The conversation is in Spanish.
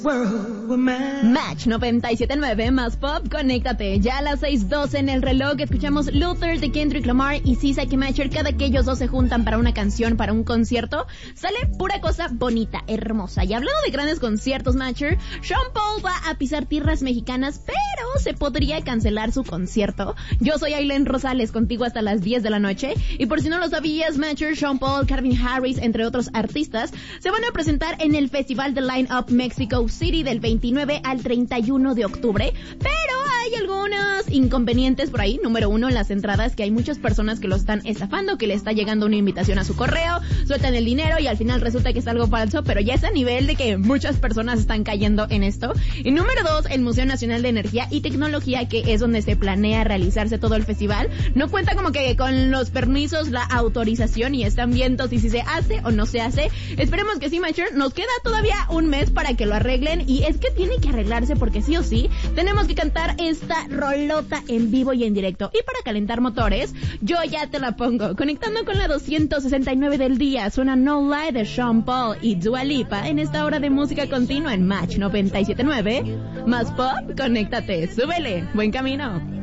Match 97.9 más pop, conéctate. Ya a las 6:12 en el reloj escuchamos Luther de Kendrick Lamar y Sisa que Matcher. Cada que ellos dos se juntan para una canción, para un concierto, sale pura cosa bonita, hermosa. Y hablando de grandes conciertos, Matcher, Sean Paul va a pisar tierras mexicanas, pero se podría cancelar su concierto. Yo soy Aileen Rosales, contigo hasta las 10 de la noche. Y por si no lo sabías, Matcher, Sean Paul, Calvin Harris, entre otros artistas, se van a presentar en el Festival de Line Up Mexico City del 29 al 31 de octubre, pero hay algunos inconvenientes por ahí. Número uno, en las entradas, que hay muchas personas que lo están estafando, que le está llegando una invitación a su correo, sueltan el dinero y al final resulta que es algo falso, pero ya es a nivel de que muchas personas están cayendo en esto. Y número dos, el Museo Nacional de Energía y Tecnología, que es donde se planea realizarse todo el festival, no cuenta como que con los permisos, la autorización, y están viendo si se hace o no se hace. Esperemos que sí, Matcher. Nos queda todavía un mes para que lo arreglen, y es que tiene que arreglarse porque sí o sí tenemos que cantar esta rolota en vivo y en directo. Y para calentar motores, yo ya te la pongo. Conectando con la 269 del día, suena No Lie de Sean Paul y Dua Lipa en esta hora de música continua en Match 97.9. Más pop, conéctate, súbele, buen camino.